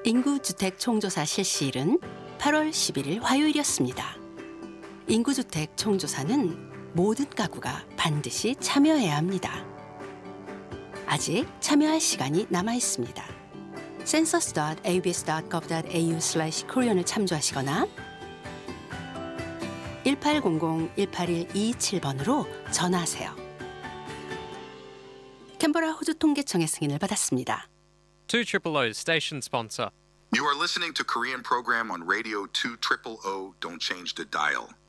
인구주택 총조사 실시일은 8월 11일 화요일이었습니다. 인구주택 총조사는 모든 가구가 반드시 참여해야 합니다. 아직 참여할 시간이 남아 있습니다. census.abs.gov.au/korean을 참조하시거나 1800-181-227번으로 전화하세요. 캔버라 호주 통계청의 승인을 받았습니다. 200 station sponsor. You are listening to Korean program on Radio 200. Don't change the dial.